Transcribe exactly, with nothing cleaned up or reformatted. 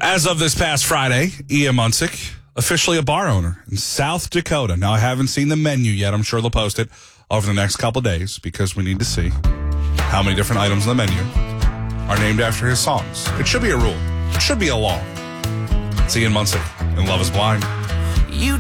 As of this past Friday, Ian Munsick, officially a bar owner in South Dakota. Now, I haven't seen the menu yet. I'm sure they'll post it over the next couple days because we need to see how many different items on the menu are named after his songs. It should be a rule. It should be a law. It's Ian Munsick and Love is Blind. You